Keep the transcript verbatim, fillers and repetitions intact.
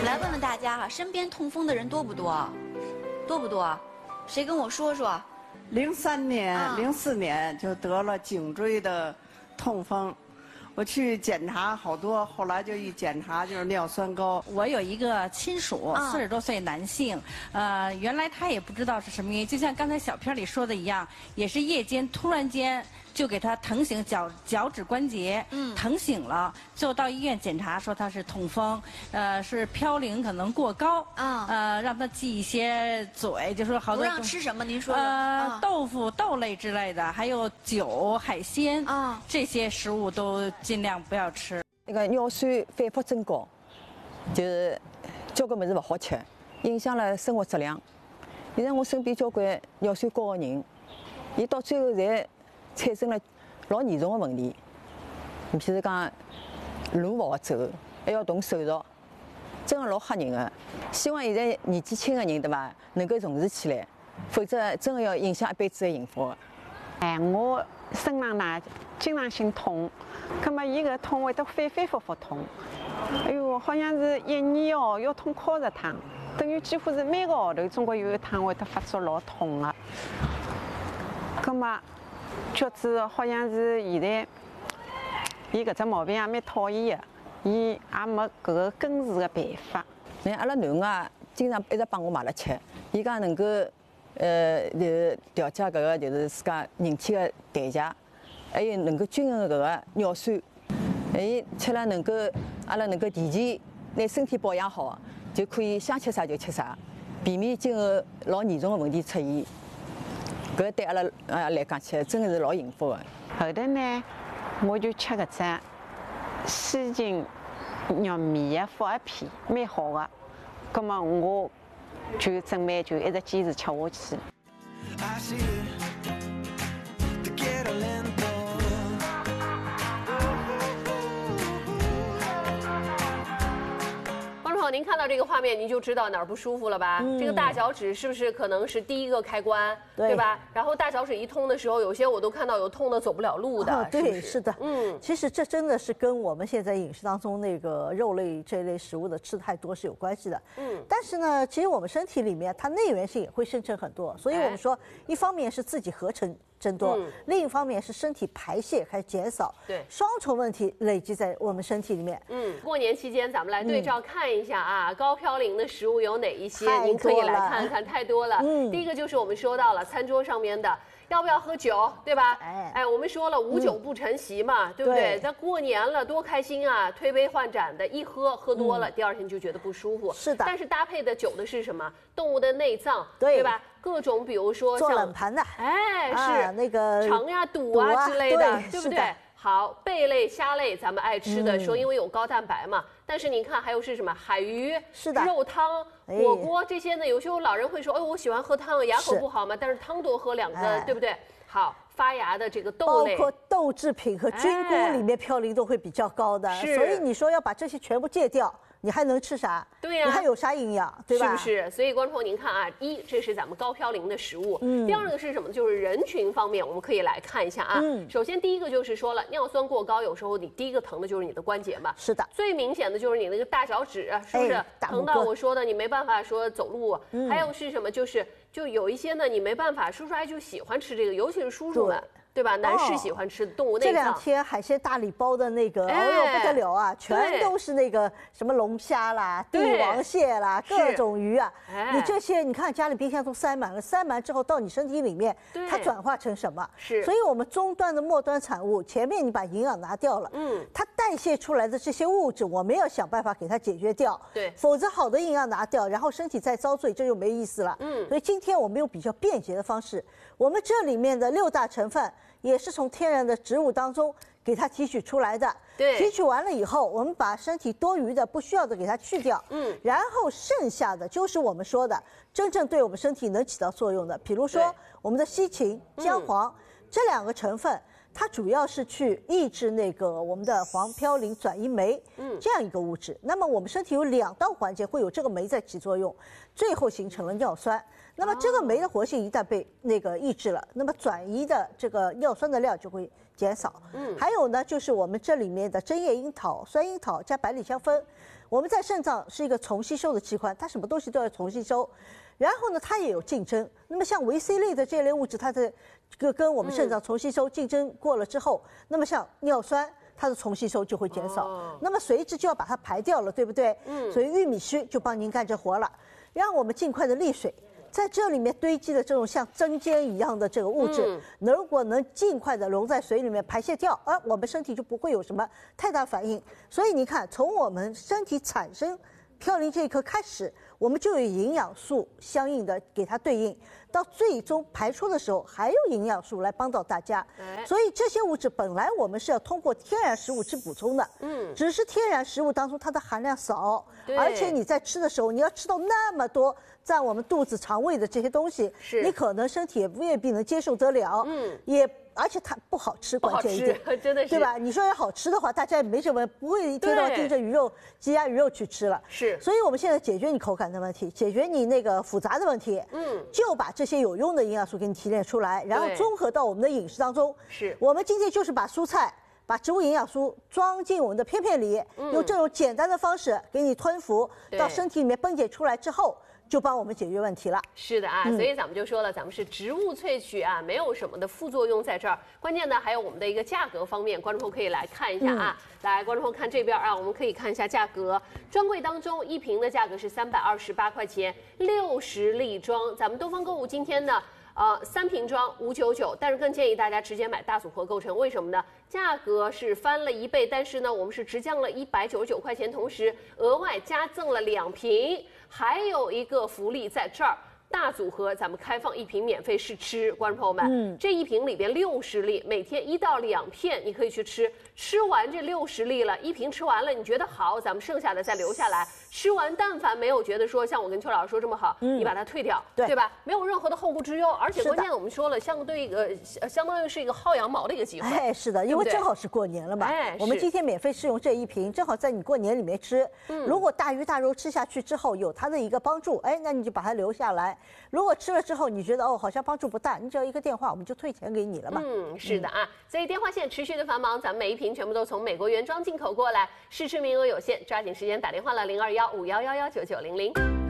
来问问大家哈，身边痛风的人多不多？多不多？谁跟我说说？ 零三年、 啊零四年就得了颈椎的痛风，我去检查好多，后来就一检查就是尿酸高。 我有一个亲属， 啊四十多岁男性，呃，原来他也不知道是什么原因，就像刚才小片里说的一样，也是夜间突然间就给他疼醒脚脚趾关节， 嗯疼醒了，最后到医院检查说他是痛风，呃，是嘌呤可能过高， 啊呃，让他忌一些嘴，就说好不多东让吃什么？您说说。 呃， 啊豆腐、豆类之类的，还有酒、海鲜啊这些食物都尽量不要吃。 那个尿酸反复增高，就是交关物事勿好吃，影响了生活质量。现在我身边交关尿酸高的人，伊到最后侪产生了老严重的问题。你譬如讲，路勿好走，还要动手术，真的老吓人的。希望现在年纪轻的人对伐，能够重视起来，否则真的要影响一辈子的幸福的。 哎，我身上呢经常性痛，葛么伊个痛会得反反复复痛，哎哟，好像是一年哦要痛靠十趟，等于几乎是每个号头总归有一趟会得发作老痛的。葛么觉着好像是现在伊搿只毛病也蛮讨厌的，伊也没搿个根治的办法。 那阿拉囡儿啊，经常一直帮我买了吃，伊讲能够，呃，就是调节搿个就是自家人体的代谢，还有能够均衡搿个尿酸，还吃了能够阿拉能够提前拿身体保养好，就可以想吃啥就吃啥，避免今后老严重的问题出现。搿对阿拉啊来讲起来，真的是老幸福的。 后头呢，我就吃搿只西芹玉米的复合片，蛮好的。葛么我就准备就一直坚持吃下去。 Así te quiero lento. 观众朋友，您看到这个画面，您就知道哪儿不舒服了吧？ 嗯这个大脚趾是不是可能是第一个开关， 对对吧？然后大脚趾一痛的时候，有些我都看到有痛的走不了路的， 啊，对， 是不是是的， 嗯， 其实这真的是跟我们现在饮食当中那个肉类这一类食物的吃太多是有关系的。 嗯， 但是呢，其实我们身体里面它内源性也会生成很多，所以我们说，一方面是自己合成增多， 嗯另一方面是身体排泄开始减少， 对双重问题累积在我们身体里面。 嗯，过年期间咱们来对照看一下啊，高嘌呤的食物有哪一些？ 太您可以来多了看看，太多了。 嗯第一个就是我们说到了餐桌上面的。要不要喝酒，对吧？ 哎哎，我们说了无酒不成席嘛，对不对对？ 那过年了，多开心啊！推杯换盏的，一喝喝多了，第二天就觉得不舒服。 是的但是搭配的酒的是什么？动物的内脏， 对吧？各种，比如说做像冷盘的， 哎， 啊是那个肠呀、肚肚啊啊之类的， 对对不对是的？ 好，贝类、虾类咱们爱吃的， 嗯说因为有高蛋白嘛。但是您看还有是什么海鱼、 是的肉汤、 哎火锅这些呢？有些老人会说，哎，我喜欢喝汤，牙口是不好嘛，但是汤多喝两个， 哎对不对？好，发芽的这个豆类， 包括豆制品和菌哎菇里面嘌呤都会比较高的， 是所以你说要把这些全部戒掉，你还能吃啥？ 对呀你还有啥营养，对吧？ 是不是？所以观众朋友，您看啊，一这是咱们高嘌呤的食物， 嗯第二个是什么？就是人群方面，我们可以来看一下啊。 嗯首先第一个就是说了，尿酸过高，有时候你第一个疼的就是你的关节嘛。 是的， 最明显的就是你那个大脚趾，是不是、 哎大拇疼到哥我说的你没办法说走路？ 嗯还有是什么？就是就有一些呢，你没办法，叔叔阿姨就喜欢吃这个，尤其是叔叔们，对吧？男士喜欢吃动物内这脏。 两天海鲜大礼包的那个， 哎哦呦不得了啊， 对全都是那个什么龙虾啦、帝对王蟹啦， 是各种鱼啊。 哎你这些你看家里冰箱都塞满了，塞满之后到你身体里面对， 它转化成什么？ 是所以我们终端的末端产物，前面你把营养拿掉了， 嗯它代谢出来的这些物质，我们要想办法给它解决掉。 对否则好的营养拿掉，然后身体再遭罪，这就没意思了。 嗯所以今天我们用比较便捷的方式，我们这里面的六大成分也是从天然的植物当中给它提取出来的。 对提取完了以后，我们把身体多余的、不需要的给它去掉。 嗯然后剩下的就是我们说的真正对我们身体能起到作用的，比如说对我们的西芹、姜黄、这两个成分。它主要是去抑制那个我们的黄嘌呤转移酶， 嗯这样一个物质。那么我们身体有两道环节会有这个酶在起作用，最后形成了尿酸。那么这个酶的活性一旦被那个抑制了，那么转移的这个尿酸的量就会减少。 嗯， 还有呢，就是我们这里面的针叶樱桃、酸樱桃加百里香酚，我们在肾脏是一个重吸收的器官，它什么东西都要重吸收。然后呢，它也有竞争。那么像维 C 类的这类物质，它的这个跟我们肾脏重吸收竞争过了之后，嗯、那么像尿酸，它的重吸收就会减少。哦、那么随之就要把它排掉了，对不对？嗯。所以玉米须就帮您干这活了，让我们尽快的利水。在这里面堆积的这种像针尖一样的这个物质，嗯、如果能尽快的溶在水里面排泄掉，而我们身体就不会有什么太大反应。所以你看，从我们身体产生嘌呤这一刻开始，我们就有营养素相应的给它对应，到最终排出的时候还有营养素来帮到大家。哎、所以这些物质本来我们是要通过天然食物去补充的，嗯，只是天然食物当中它的含量少，而且你在吃的时候你要吃到那么多在我们肚子肠胃的这些东西，是你可能身体也未必能接受得了，嗯，也。而且它不好吃，关键一点， 真的是， 对吧？你说要好吃的话，大家也没什么，不会一天到晚盯着鱼肉、鸡鸭鱼肉去吃了。 是， 所以我们现在解决你口感的问题，解决你那个复杂的问题，嗯，就把这些有用的营养素给你提炼出来，然后综合到我们的饮食当中。 是， 我们今天就是把蔬菜、把植物营养素装进我们的片片里，嗯、用这种简单的方式给你吞服到身体里面分解出来之后。就帮我们解决问题了。 是的啊，嗯、所以咱们就说了，咱们是植物萃取啊，没有什么的副作用在这儿。关键呢，还有我们的一个价格方面，观众朋友可以来看一下啊。嗯、来，观众朋友看这边啊，我们可以看一下价格。专柜当中一瓶的价格是三百二十八块钱，六十粒装。咱们东方购物今天呢。呃，三瓶装五九九，但是更建议大家直接买大组合购成，为什么呢？价格是翻了一倍，但是呢，我们是直降了一百九十九块钱，同时额外加赠了两瓶，还有一个福利在这儿。大组合咱们开放一瓶免费试吃，观众朋友们，嗯，这一瓶里边六十粒，每天一到两片，你可以去吃。吃完这六十粒了，一瓶吃完了，你觉得好，咱们剩下的再留下来。吃完，但凡没有觉得说像我跟邱老师说这么好，嗯、你把它退掉，对, 对吧？没有任何的后顾之忧，而且关键我们说了，相对一个相当于是一个薅羊毛的一个机会。 哎，是的，因为对对正好是过年了嘛。 哎， 我们今天免费试用这一瓶，正好在你过年里面吃。嗯，如果大鱼大肉吃下去之后有它的一个帮助，哎，那你就把它留下来。如果吃了之后你觉得哦好像帮助不大，你只要一个电话我们就退钱给你了嘛。 嗯，是的啊，所以电话线持续的繁忙，咱们每一瓶全部都从美国原装进口过来，试吃名额有限，抓紧时间打电话了零二幺五幺幺幺九九零零。